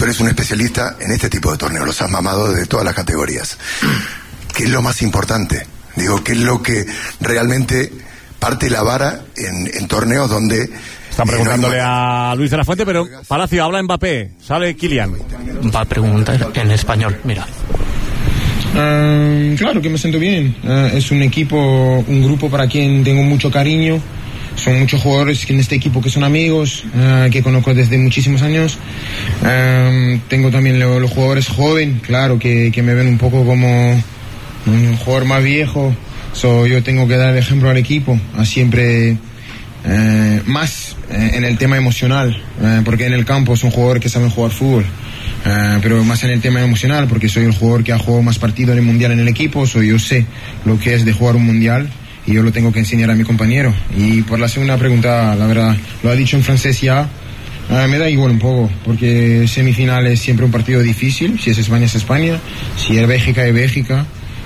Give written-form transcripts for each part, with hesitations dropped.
tú eres un especialista en este tipo de torneos, los has mamado de todas las categorías. ¿Qué es lo más importante? Digo, ¿qué es lo que realmente parte la vara en torneos donde... Están preguntándole a Luis de la Fuente, pero Palacio, habla Mbappé, sale Kylian. Va a preguntar en español, mira. Claro que me siento bien. Es un equipo, un grupo para quien tengo mucho cariño. Son muchos jugadores en este equipo que son amigos, que conozco desde muchísimos años. Tengo también los jugadores jóvenes, claro, que me ven un poco como un jugador más viejo. Yo tengo que dar el ejemplo al equipo, a siempre más en el tema emocional, porque en el campo son jugadores que saben jugar fútbol. Pero más en el tema emocional, porque soy el jugador que ha jugado más partidos en el mundial en el equipo. Yo sé lo que es de jugar un mundial y yo lo tengo que enseñar a mi compañero. Y por la segunda pregunta, la verdad, lo ha dicho en francés ya, me da igual un poco, porque semifinal es siempre un partido difícil. Si es España, es España. Si es Bélgica, es Bélgica.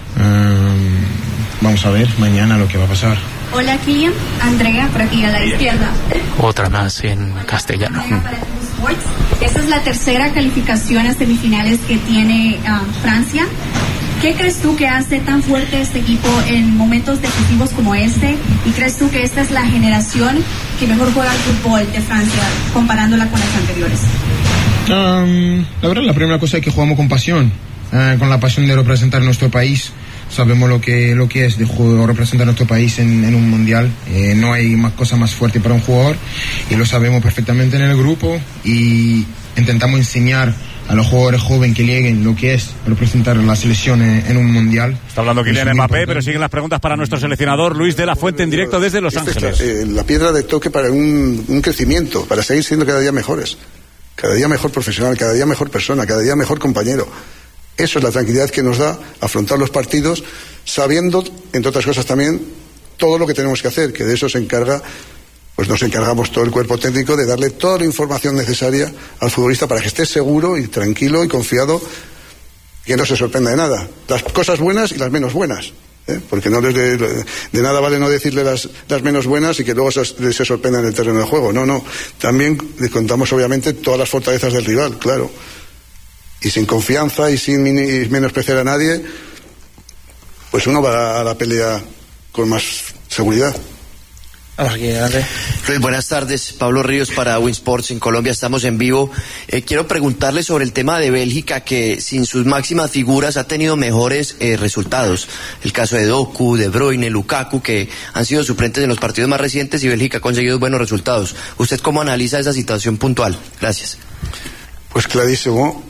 Vamos a ver mañana lo que va a pasar. Hola, Kylian. Andrea, por aquí a la izquierda. Otra más en castellano. Esta es la tercera calificación a semifinales que tiene Francia. ¿Qué crees tú que hace tan fuerte este equipo en momentos decisivos como este? ¿Y crees tú que esta es la generación que mejor juega el fútbol de Francia, comparándola con las anteriores? La verdad, la primera cosa es que jugamos con pasión, con la pasión de representar nuestro país. Sabemos lo que es de representar nuestro país en un mundial. No hay cosa más fuerte para un jugador y lo sabemos perfectamente en el grupo, y intentamos enseñar a los jugadores jóvenes que lleguen lo que es representar la selección en un mundial. Está hablando Kylian Mbappé, pero siguen las preguntas para nuestro seleccionador Luis de la Fuente en directo desde Los Ángeles. La piedra de toque para un crecimiento, para seguir siendo cada día mejores, cada día mejor profesional, cada día mejor persona, cada día mejor compañero. Eso es la tranquilidad que nos da afrontar los partidos, sabiendo, entre otras cosas también, todo lo que tenemos que hacer, que de eso se encarga, pues nos encargamos todo el cuerpo técnico de darle toda la información necesaria al futbolista para que esté seguro y tranquilo y confiado, que no se sorprenda de nada. Las cosas buenas y las menos buenas, porque no de nada vale no decirle las menos buenas y que luego se sorprenda en el terreno de juego. No. También le contamos obviamente todas las fortalezas del rival, claro. Y sin confianza y sin menospreciar a nadie, pues uno va a la pelea con más seguridad. Vamos aquí, adelante. Luis, buenas tardes. Pablo Ríos para Winsports en Colombia. Estamos en vivo. Quiero preguntarle sobre el tema de Bélgica, que sin sus máximas figuras ha tenido mejores resultados. El caso de Doku, De Bruyne, Lukaku, que han sido suplentes en los partidos más recientes, y Bélgica ha conseguido buenos resultados. ¿Usted cómo analiza esa situación puntual? Gracias. Pues clarísimo.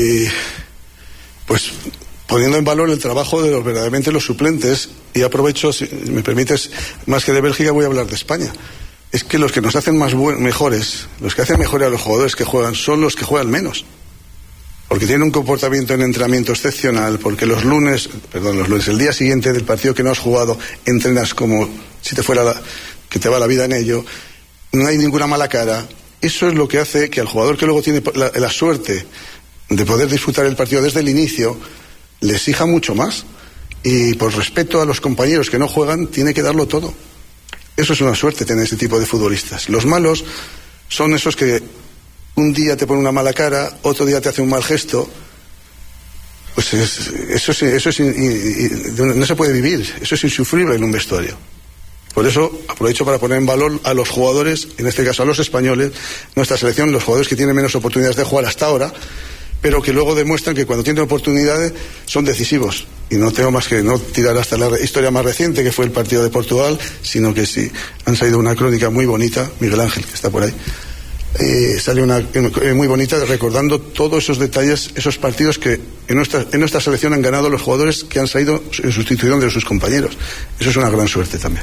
Pues poniendo en valor el trabajo de verdaderamente los suplentes, y aprovecho, si me permites, más que de Bélgica voy a hablar de España. Es que los que nos hacen mejores, los que hacen mejor a los jugadores que juegan, son los que juegan menos, porque tienen un comportamiento en entrenamiento excepcional, porque los lunes, el día siguiente del partido que no has jugado, entrenas como si te fuera que te va la vida en ello, no hay ninguna mala cara. Eso es lo que hace que al jugador que luego tiene la suerte de poder disfrutar el partido desde el inicio, le exija mucho más, y por respeto a los compañeros que no juegan, tiene que darlo todo. Eso es una suerte, tener este tipo de futbolistas. Los malos son esos que un día te ponen una mala cara, otro día te hace un mal gesto. Pues eso no se puede vivir, eso es insufrible en un vestuario. Por eso aprovecho para poner en valor a los jugadores, en este caso a los españoles, nuestra selección, los jugadores que tienen menos oportunidades de jugar hasta ahora, pero que luego demuestran que cuando tienen oportunidades son decisivos. Y no tengo más que no tirar hasta la historia más reciente, que fue el partido de Portugal, sino que sí, han salido una crónica muy bonita, Miguel Ángel, que está por ahí, salió una muy bonita recordando todos esos detalles, esos partidos que en nuestra selección han ganado los jugadores que han salido en sustitución de sus compañeros. Eso es una gran suerte también.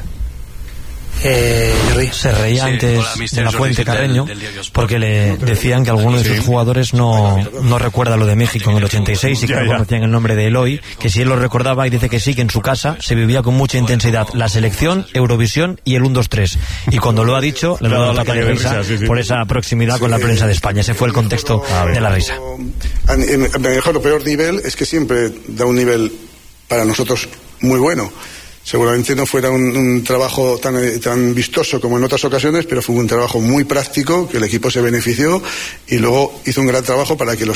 Se reía antes de la Fuente Carreño porque le decían que algunos de sus jugadores no recuerda lo de México en el 86 y que no conocían el nombre de Eloy, que si él lo recordaba, y dice que sí, que en su casa se vivía con mucha intensidad la selección, Eurovisión y el 1-2-3, y cuando lo ha dicho le ha dado la ataque de risa por esa proximidad con la prensa de España. Ese fue el contexto de la risa. Mejor o peor nivel es que siempre da un nivel para nosotros muy bueno. Seguramente no fuera un trabajo tan vistoso como en otras ocasiones, pero fue un trabajo muy práctico, que el equipo se benefició y luego hizo un gran trabajo para que los